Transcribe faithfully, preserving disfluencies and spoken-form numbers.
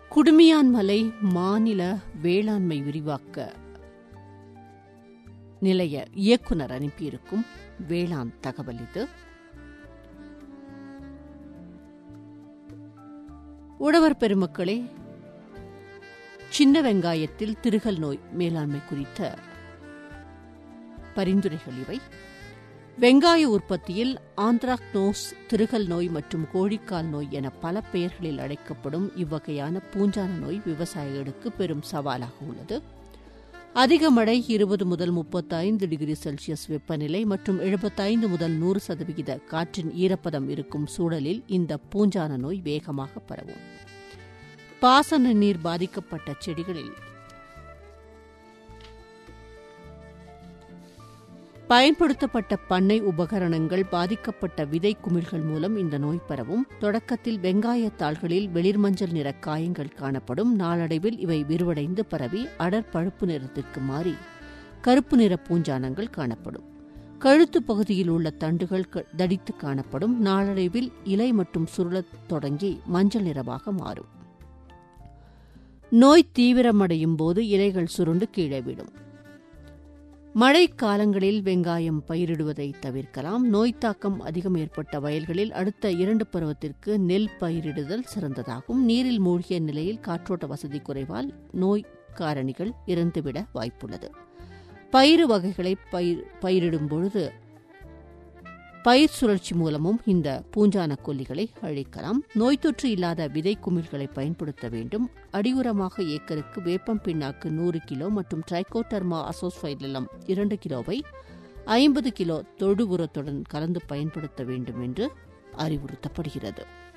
குடுமியான்மலை மாநில வேளாண்மை விரிவாக்க நிலைய இயக்குநர் அனுப்பியிருக்கும் வேளாண் தகவல் இது. உழவர் பெருமக்களே, சின்ன வெங்காயத்தில் திருகல் நோய் மேலாண்மை குறித்த பரிந்துரைகள் இவை. வெங்காய உற்பத்தியில் ஆந்த்ராக்னோஸ், திருகல் நோய் மற்றும் கோழிக்கால் நோய் என பல பெயர்களில் அழைக்கப்படும் இவ்வகையான பூஞ்சான நோய் விவசாயிகளுக்கு பெரும் சவாலாக உள்ளது. அதிக மழை, இருபது முதல் முப்பத்தைந்து டிகிரி செல்சியஸ் வெப்பநிலை மற்றும் எழுபத்தைந்து முதல் நூறு சதவிகித காற்றின் ஈரப்பதம் இருக்கும் சூழலில் இந்த பூஞ்சான நோய் வேகமாக பரவும். பாசன நீர் பாதிக்கப்பட்ட செடிகளில் பயன்படுத்தப்பட்ட பண்ணை உபகரணங்கள், பாதிக்கப்பட்ட விதை குமிழ்கள் மூலம் இந்த நோய் பரவும். தொடக்கத்தில் வெங்காய தாள்களில் வெளிர்மஞ்சள் நிற காயங்கள் காணப்படும். நாளடைவில் இவை விரிவடைந்து பரவி அடர் பழுப்பு நிறத்திற்கு மாறி கருப்பு நிற பூஞ்சானங்கள் காணப்படும். கழுத்து பகுதியில் உள்ள தண்டுகள் தடித்து காணப்படும். நாளடைவில் இலை மற்றும் சுருளத் தொடங்கி மஞ்சள் நிறமாக மாறும். நோய் தீவிரமடையும் போது இலைகள் சுருண்டு கீழே விடும். மழை காலங்களில் வெங்காயம் பயிரிடுவதை தவிர்க்கலாம். நோய் தாக்கம் அதிகம் ஏற்பட்ட வயல்களில் அடுத்த இரண்டு பருவத்திற்கு நெல் பயிரிடுதல் சிறந்ததாகும். நீரில் மூழ்கிய நிலையில் காற்றோட்ட வசதி குறைவால் நோய் காரணிகள் இறந்துவிட வாய்ப்புள்ளது. பயிறு வகைகளை பயிர் பயிரிடும் பொழுது பயிர் சுழற்சி மூலமும் இந்த பூஞ்சான கொல்லிகளை அழிக்கலாம். நோய் தொற்று இல்லாத விதை குமிழ்களை பயன்படுத்த வேண்டும். அடியுரமாக ஏக்கருக்கு வேப்பம் பிண்ணாக்கு நூறு கிலோ மற்றும் ட்ரைகோடர்மா அசோஸ்பைரிலம் இரண்டு கிலோவை ஐம்பது கிலோ தொழு உரத்துடன் கலந்து பயன்படுத்த வேண்டும் என்று அறிவுறுத்தப்படுகிறது.